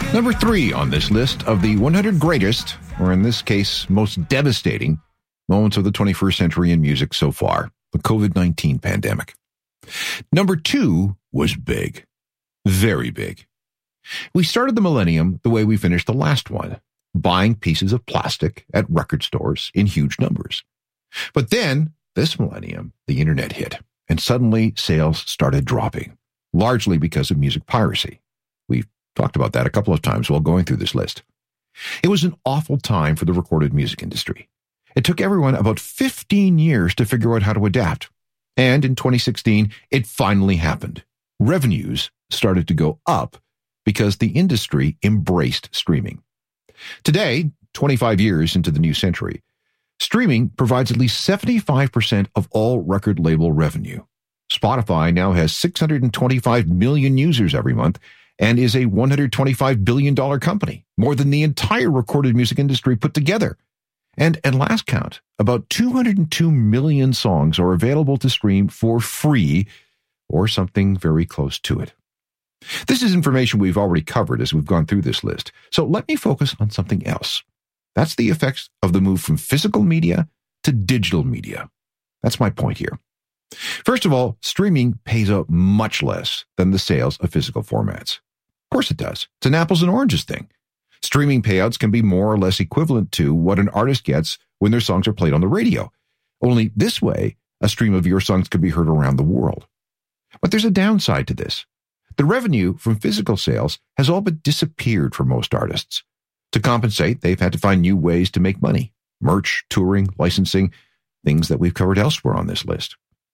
Number 3 on this list of the 100 greatest, or in this case, most devastating, moments of the 21st century in music so far, the COVID-19 pandemic. Number 2 was big. Very big. We started the millennium the way we finished the last one, buying pieces of plastic at record stores in huge numbers. But then, this millennium, the internet hit, and suddenly sales started dropping, largely because of music piracy. We've talked about that a couple of times while going through this list. It was an awful time for the recorded music industry. It took everyone about 15 years to figure out how to adapt. And in 2016, it finally happened. Revenues started to go up because the industry embraced streaming. Today, 25 years into the new century, streaming provides at least 75% of all record label revenue. Spotify now has 625 million users every month and is a $125 billion company, more than the entire recorded music industry put together. And at last count, about 202 million songs are available to stream for free or something very close to it. This is information we've already covered as we've gone through this list, so let me focus on something else. That's the effects of the move from physical media to digital media. That's my point here. First of all, streaming pays out much less than the sales of physical formats. Of course it does. It's an apples and oranges thing. Streaming payouts can be more or less equivalent to what an artist gets when their songs are played on the radio. Only this way, a stream of your songs can be heard around the world. But there's a downside to this. The revenue from physical sales has all but disappeared for most artists. To compensate, they've had to find new ways to make money. Merch, touring, licensing, things that we've covered elsewhere on this list.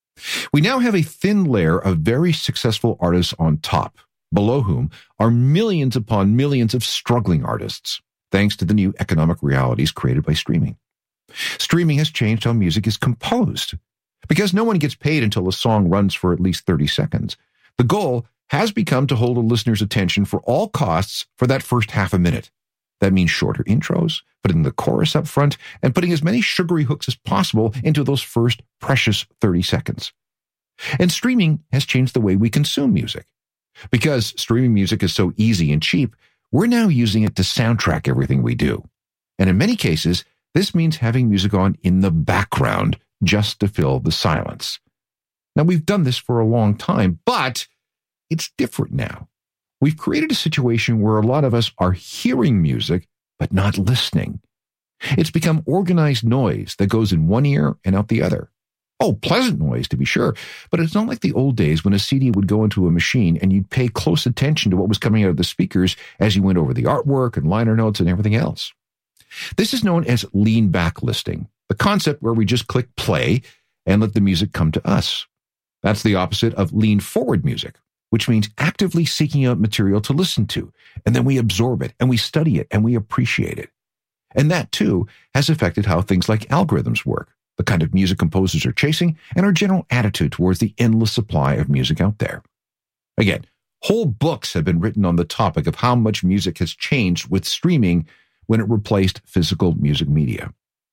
We now have a thin layer of very successful artists on top, below whom are millions upon millions of struggling artists, thanks to the new economic realities created by streaming. Streaming has changed how music is composed. Because no one gets paid until a song runs for at least 30 seconds, the goal has become to hold a listener's attention for all costs for that first half a minute. That means shorter intros, putting the chorus up front, and putting as many sugary hooks as possible into those first precious 30 seconds. And streaming has changed the way we consume music. Because streaming music is so easy and cheap, we're now using it to soundtrack everything we do. And in many cases, this means having music on in the background just to fill the silence. Now, we've done this for a long time, but it's different now. We've created a situation where a lot of us are hearing music, but not listening. It's become organized noise that goes in one ear and out the other. Oh, pleasant noise, to be sure, but it's not like the old days when a CD would go into a machine and you'd pay close attention to what was coming out of the speakers as you went over the artwork and liner notes and everything else. This is known as lean-back listening, the concept where we just click play and let the music come to us. That's the opposite of lean-forward music, which means actively seeking out material to listen to, and then we absorb it, and we study it, and we appreciate it. And that, too, has affected how things like algorithms work, the kind of music composers are chasing, and our general attitude towards the endless supply of music out there. Again, whole books have been written on the topic of how much music has changed with streaming when it replaced physical music media.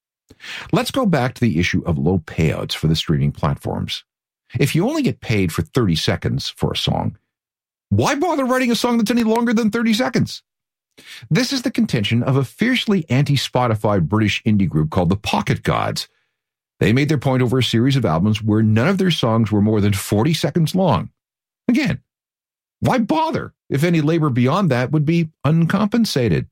Let's go back to the issue of low payouts for the streaming platforms. If you only get paid for 30 seconds for a song, why bother writing a song that's any longer than 30 seconds? This is the contention of a fiercely anti-Spotify British indie group called the Pocket Gods. They made their point over a series of albums where none of their songs were more than 40 seconds long. Again, why bother if any labor beyond that would be uncompensated?